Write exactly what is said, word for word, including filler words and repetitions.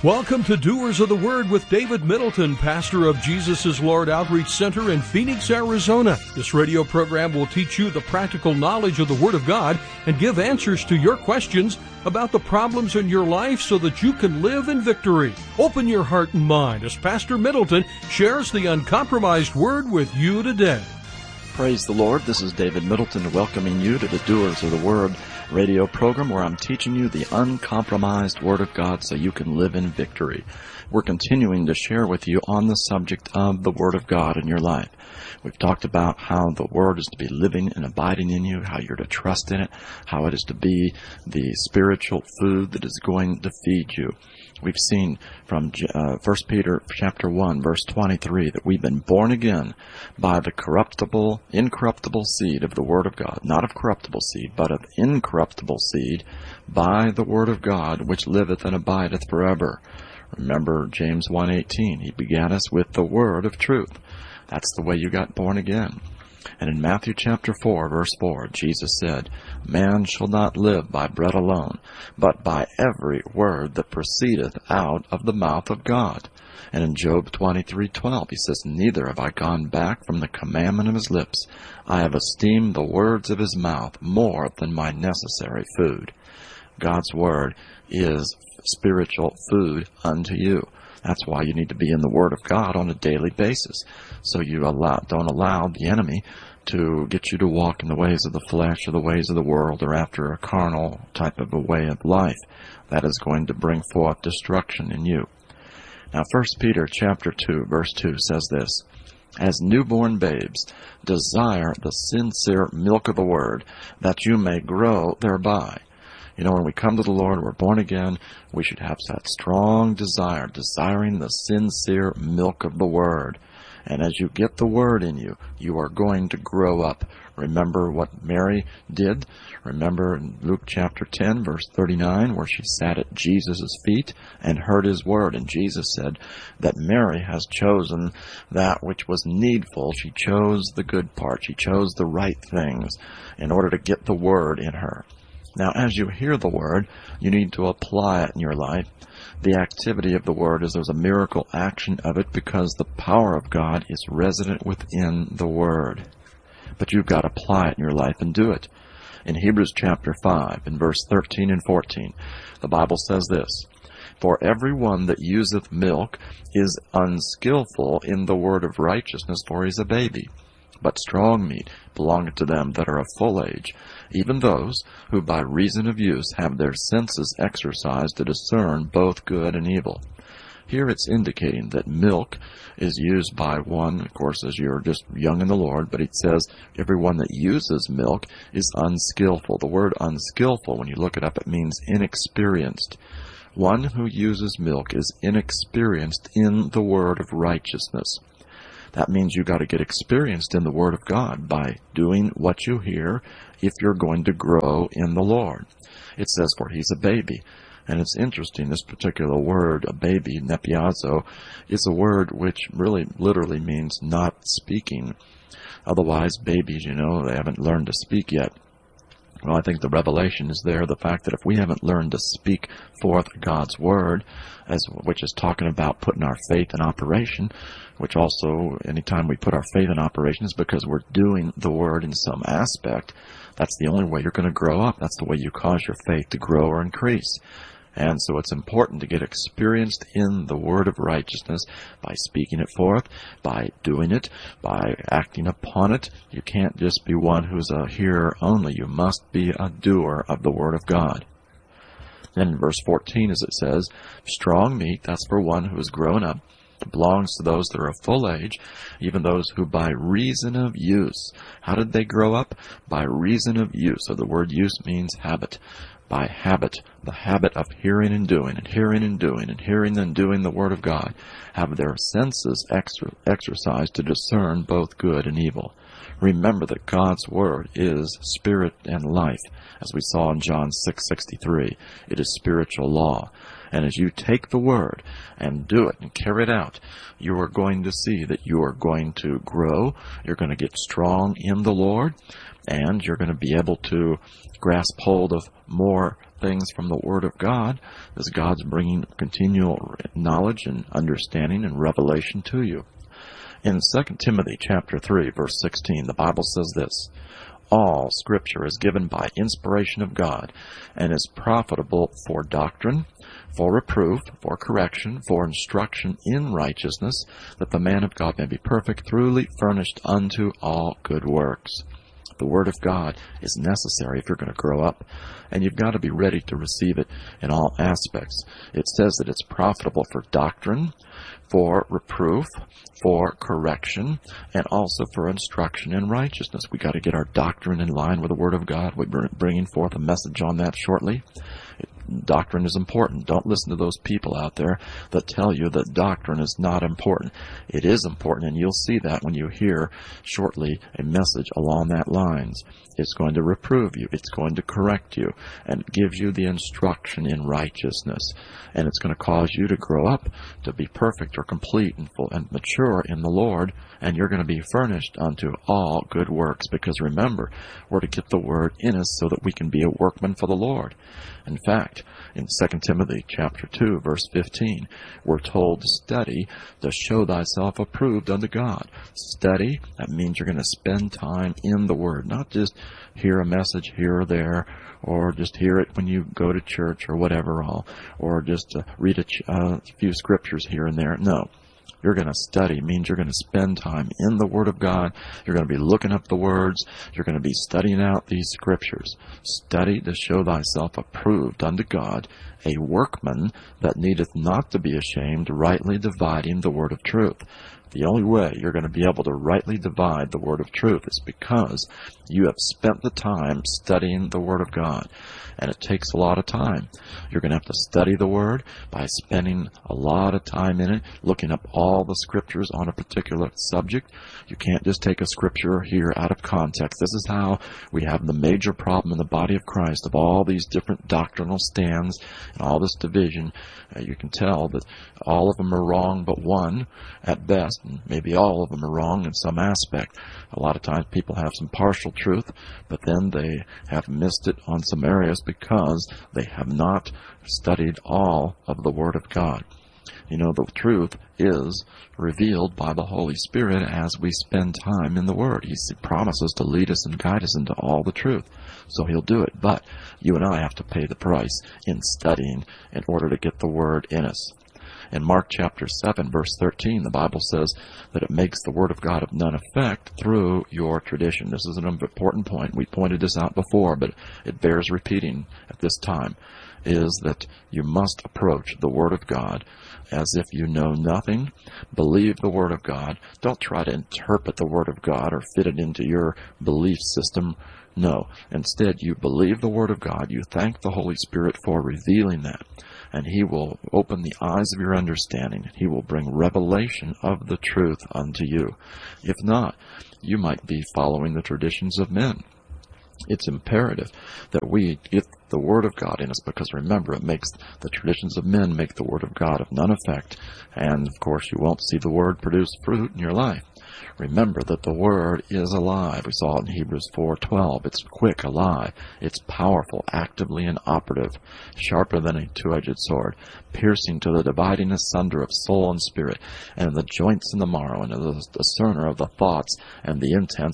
Welcome to Doers of the Word with David Middleton, pastor of Jesus is Lord Outreach Center in Phoenix, Arizona. This radio program will teach you the practical knowledge of the Word of God and give answers to your questions about the problems in your life so that you can live in victory. Open your heart and mind as Pastor Middleton shares the uncompromised Word with you today. Praise the Lord. This is David Middleton welcoming you to the Doers of the Word radio program where I'm teaching you the uncompromised Word of God so you can live in victory. We're continuing to share with you on the subject of the Word of God in your life. We've talked about how the Word is to be living and abiding in you, how you're to trust in it, how it is to be the spiritual food that is going to feed you. We've seen from uh, First Peter chapter one, verse twenty-three, that we've been born again by the corruptible, incorruptible seed of the Word of God, not of corruptible seed, but of incorruptible seed, by the Word of God, which liveth and abideth forever. Remember James one eighteen, He begat us with the word of truth. That's the way you got born again. And in Matthew chapter four, verse four, Jesus said, Man shall not live by bread alone, but by every word that proceedeth out of the mouth of God. And in Job twenty-three twelve, he says, Neither have I gone back from the commandment of his lips. I have esteemed the words of his mouth more than my necessary food. God's word is spiritual food unto you. That's why you need to be in the Word of God on a daily basis. So you allow, don't allow the enemy to get you to walk in the ways of the flesh or the ways of the world or after a carnal type of a way of life. That is going to bring forth destruction in you. Now, First Peter chapter two, verse two says this, As newborn babes, desire the sincere milk of the Word, that you may grow thereby. You know, when we come to the Lord, we're born again, we should have that strong desire, desiring the sincere milk of the Word. And as you get the Word in you, you are going to grow up. Remember what Mary did? Remember in Luke chapter ten, verse thirty-nine, where she sat at Jesus' feet and heard His Word. And Jesus said that Mary has chosen that which was needful. She chose the good part. She chose the right things in order to get the Word in her. Now, as you hear the Word, you need to apply it in your life. The activity of the Word is there's a miracle action of it because the power of God is resident within the Word. But you've got to apply it in your life and do it. In Hebrews chapter five, in verse thirteen and fourteen, the Bible says this, For every one that useth milk is unskillful in the word of righteousness, for he is a baby. But strong meat belongeth to them that are of full age, even those who by reason of use have their senses exercised to discern both good and evil. Here it's indicating that milk is used by one, of course, as you're just young in the Lord, but it says everyone that uses milk is unskillful. The word unskillful, when you look it up, it means inexperienced. One who uses milk is inexperienced in the word of righteousness. That means you've got to get experienced in the Word of God by doing what you hear if you're going to grow in the Lord. It says, for he's a baby. And it's interesting, this particular word, a baby, nepiazo, is a word which really literally means not speaking. Otherwise, babies, you know, they haven't learned to speak yet. Well, I think the revelation is there, the fact that if we haven't learned to speak forth God's Word, as which is talking about putting our faith in operation, which also, anytime we put our faith in operation is because we're doing the Word in some aspect. That's the only way you're going to grow up. That's the way you cause your faith to grow or increase. And so it's important to get experienced in the word of righteousness by speaking it forth, by doing it, by acting upon it. You can't just be one who's a hearer only. You must be a doer of the word of God. Then in verse fourteen, as it says, strong meat, that's for one who has grown up, belongs to those that are of full age, even those who by reason of use. How did they grow up? By reason of use. So the word use means habit. By habit, the habit of hearing and doing, and hearing and doing, and hearing and doing the Word of God, have their senses exer- exercised to discern both good and evil. Remember that God's Word is spirit and life, as we saw in John six sixty-three. It is spiritual law. And as you take the Word and do it and carry it out, you are going to see that you are going to grow, you're going to get strong in the Lord, and you're going to be able to grasp hold of more things from the Word of God as God's bringing continual knowledge and understanding and revelation to you. In Second Timothy chapter three, verse sixteen, the Bible says this, "All Scripture is given by inspiration of God and is profitable for doctrine, for reproof, for correction, for instruction in righteousness, that the man of God may be perfect, thoroughly furnished unto all good works." The Word of God is necessary if you're going to grow up, and you've got to be ready to receive it in all aspects. It says that it's profitable for doctrine, for reproof, for correction, and also for instruction in righteousness. We've got to get our doctrine in line with the Word of God. We're bringing forth a message on that shortly. Doctrine is important. Don't listen to those people out there that tell you that doctrine is not important. It is important, and you'll see that when you hear shortly a message along that lines. It's going to reprove you. It's going to correct you, and it gives you the instruction in righteousness. And it's going to cause you to grow up to be perfect or complete and full and mature in the Lord, and you're going to be furnished unto all good works. Because remember, we're to get the Word in us so that we can be a workman for the Lord. In fact, in Second Timothy chapter two, verse fifteen, we're told to study to show thyself approved unto God. Study, that means you're going to spend time in the Word, not just hear a message here or there, or just hear it when you go to church or whatever, all, or just uh, read a ch- uh, few scriptures here and there. No. You're going to study. It means you're going to spend time in the Word of God. You're going to be looking up the words. You're going to be studying out these scriptures. Study to show thyself approved unto God, a workman that needeth not to be ashamed, rightly dividing the word of truth. The only way you're going to be able to rightly divide the word of truth is because you have spent the time studying the Word of God. And it takes a lot of time. You're going to have to study the Word by spending a lot of time in it, looking up all the scriptures on a particular subject. You can't just take a scripture here out of context. This is how we have the major problem in the body of Christ of all these different doctrinal stands and all this division. Uh, you can tell that all of them are wrong but one at best, and maybe all of them are wrong in some aspect. A lot of times people have some partial truth, but then they have missed it on some areas because they have not studied all of the Word of God. You know, the truth is revealed by the Holy Spirit as we spend time in the Word. He promises to lead us and guide us into all the truth. So He'll do it. But you and I have to pay the price in studying in order to get the Word in us. In Mark chapter seven, verse thirteen, the Bible says that it makes the Word of God of none effect through your tradition. This is an important point. We pointed this out before, but it bears repeating at this time, is that you must approach the Word of God as if you know nothing. Believe the Word of God. Don't try to interpret the Word of God or fit it into your belief system. No. Instead, you believe the Word of God. You thank the Holy Spirit for revealing that. And He will open the eyes of your understanding. He will bring revelation of the truth unto you. If not, you might be following the traditions of men. It's imperative that we get the Word of God in us, because remember, it makes the traditions of men make the Word of God of none effect. And of course, you won't see the Word produce fruit in your life. Remember that the Word is alive. We saw it in Hebrews four twelve. It's quick, alive. It's powerful, actively and operative, sharper than a two-edged sword, piercing to the dividing asunder of soul and spirit, and the joints and the marrow, and the discerner of the thoughts and the intents